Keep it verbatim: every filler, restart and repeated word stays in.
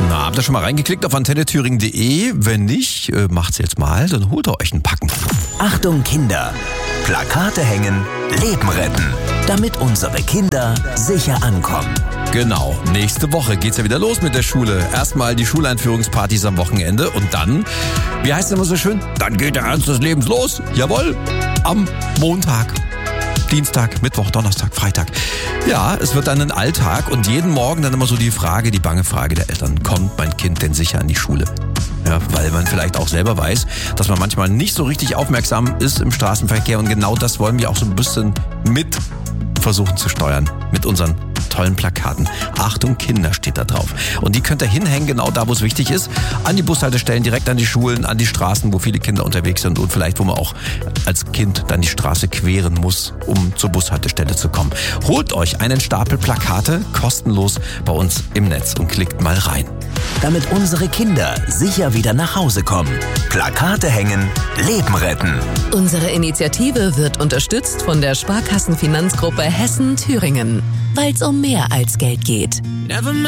Na, habt ihr schon mal reingeklickt auf antenne thüringen punkt de? Wenn nicht, äh, macht's jetzt mal, dann holt ihr euch einen Packen. Achtung Kinder! Plakate hängen, Leben retten, damit unsere Kinder sicher ankommen. Genau, nächste Woche geht's ja wieder los mit der Schule. Erstmal die Schuleinführungspartys am Wochenende und dann, wie heißt es immer so schön, dann geht der Ernst des Lebens los. Jawohl, am Montag. Dienstag, Mittwoch, Donnerstag, Freitag. Ja, es wird dann ein Alltag und jeden Morgen dann immer so die Frage, die bange Frage der Eltern, kommt mein Kind denn sicher an die Schule? Ja, weil man vielleicht auch selber weiß, dass man manchmal nicht so richtig aufmerksam ist im Straßenverkehr und genau das wollen wir auch so ein bisschen mit versuchen zu steuern mit unseren tollen Plakaten. Achtung, Kinder steht da drauf. Und die könnt ihr hinhängen, genau da, wo es wichtig ist. An die Bushaltestellen, direkt an die Schulen, an die Straßen, wo viele Kinder unterwegs sind und vielleicht, wo man auch als Kind dann die Straße queren muss, um zur Bushaltestelle zu kommen. Holt euch einen Stapel Plakate kostenlos bei uns im Netz und klickt mal rein. Damit unsere Kinder sicher wieder nach Hause kommen. Plakate hängen, Leben retten. Unsere Initiative wird unterstützt von der Sparkassenfinanzgruppe Hessen-Thüringen, weil es um mehr als Geld geht.